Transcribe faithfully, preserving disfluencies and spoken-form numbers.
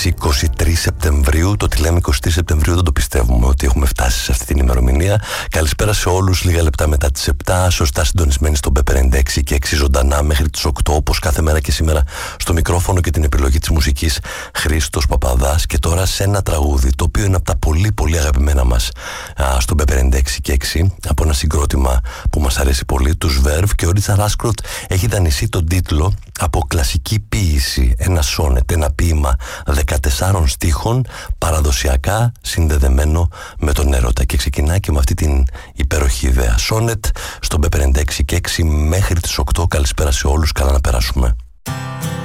Κυριακής είκοσι τρεις Σεπτεμβρίου. Το ότι λέμε είκοσι τρεις Σεπτεμβρίου δεν το πιστεύουμε ότι έχουμε φτάσει σε αυτή την ημερομηνία. Καλησπέρα σε όλους, λίγα λεπτά μετά τις επτά. Σωστά συντονισμένοι στον πι ενενήντα έξι και έξι ζωντανά μέχρι τις οκτώ, όπως κάθε μέρα και σήμερα. Στο μικρόφωνο και την επιλογή της μουσικής Χρήστος Παπαδάς. Και τώρα σε ένα τραγούδι το οποίο είναι από τα πολύ πολύ αγαπημένα μας α, στον πι ενενήντα έξι και έξι, από ένα συγκρότημα που μας αρέσει πολύ, τους Verve, και ο Ρίτσαρντ Ashcroft έχει δανειστεί τον τίτλο από κλασική ποίηση, ένα σόνετ, ένα ποίημα δεκατεσσάρων στίχων, παραδοσιακά συνδεδεμένο με τον έρωτα, και ξεκινάει και με αυτή την υπέροχη ιδέα. Σόνετ στον πι ενενήντα έξι και έξι μέχρι τις οκτώ. Καλησπέρα σε όλους, καλά να περάσουμε.